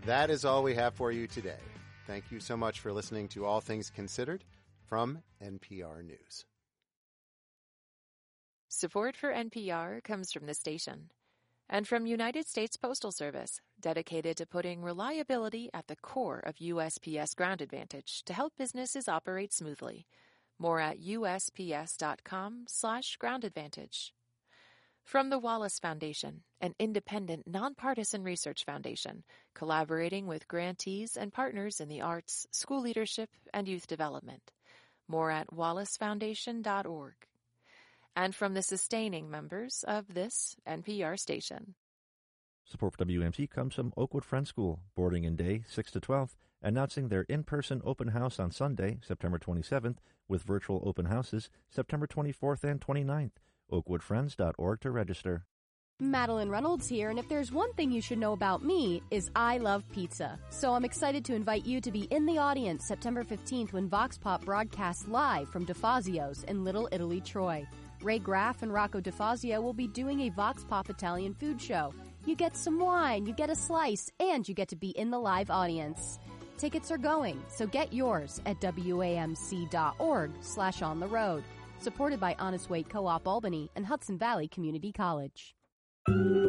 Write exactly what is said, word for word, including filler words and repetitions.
That is all we have for you today. Thank you so much for listening to All Things Considered from N P R News. Support for N P R comes from the station and from United States Postal Service, dedicated to putting reliability at the core of U S P S Ground Advantage to help businesses operate smoothly. More at usps.com slash ground advantage. From the Wallace Foundation, an independent, nonpartisan research foundation, collaborating with grantees and partners in the arts, school leadership, and youth development. More at wallace foundation dot org. And from the sustaining members of this N P R station. Support for W A M C comes from Oakwood Friends School, boarding in day six to twelve, announcing their in-person open house on Sunday, September twenty-seventh, with virtual open houses September twenty-fourth and twenty-ninth. oakwood friends dot org to register. Madeline Reynolds here, and if there's one thing you should know about me, is I love pizza. So I'm excited to invite you to be in the audience September fifteenth when Vox Pop broadcasts live from DeFazio's in Little Italy, Troy. Ray Graff and Rocco DeFazio will be doing a Vox Pop Italian food show. You get some wine, you get a slice, and you get to be in the live audience. Tickets are going, so get yours at wamc.org slash on the road. Supported by Honest Way Co-op Albany and Hudson Valley Community College.